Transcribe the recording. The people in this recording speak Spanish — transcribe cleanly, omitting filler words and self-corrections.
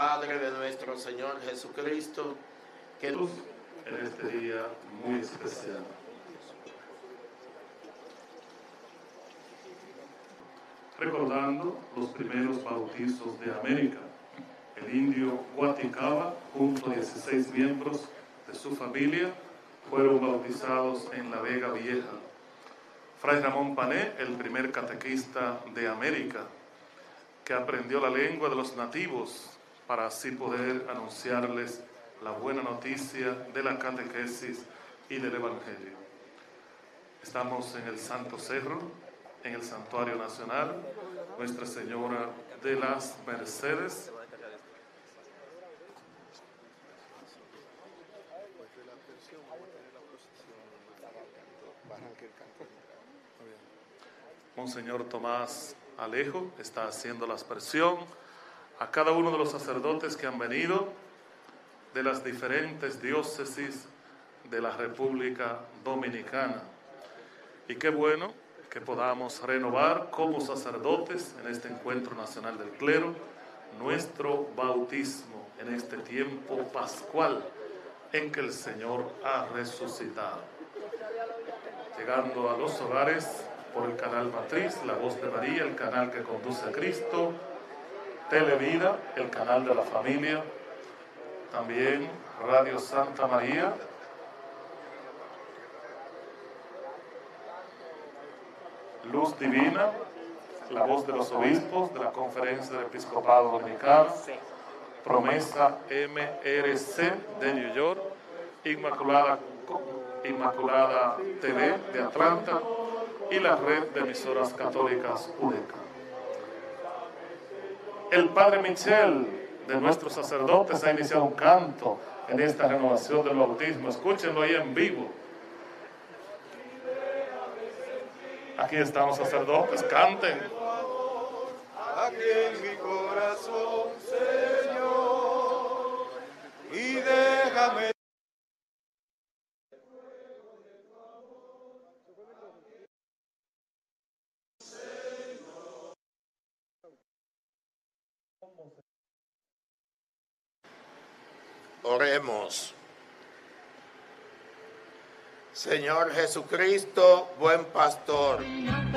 Padre de nuestro Señor Jesucristo, que en este día muy especial. Recordando los primeros bautizos de América, el indio Guaticaba, junto a 16 miembros de su familia, fueron bautizados en la Vega Vieja. Fray Ramón Pané, el primer catequista de América, que aprendió la lengua de los nativos para así poder anunciarles la buena noticia de la catequesis y del Evangelio. Estamos en el Santo Cerro, en el Santuario Nacional, Nuestra Señora de las Mercedes. Monseñor Tomás Alejo está haciendo la aspersión a cada uno de los sacerdotes que han venido de las diferentes diócesis de la República Dominicana. Y qué bueno que podamos renovar como sacerdotes en este Encuentro Nacional del Clero nuestro bautismo en este tiempo pascual en que el Señor ha resucitado. Llegando a los hogares por el canal Matriz, La Voz de María, el canal que conduce a Cristo, Televida, el canal de la familia, también Radio Santa María, Luz Divina, La Voz de los Obispos de la Conferencia del Episcopado Dominicano, Promesa MRC de New York, Inmaculada TV de Atlanta y la red de emisoras católicas UDECA. El Padre Michel de nuestros sacerdotes ha iniciado un canto en esta renovación del bautismo. Escúchenlo ahí en vivo. Aquí estamos, sacerdotes, canten. Aquí en mi corazón, Señor, y déjame. oremos. Señor Jesucristo, buen pastor,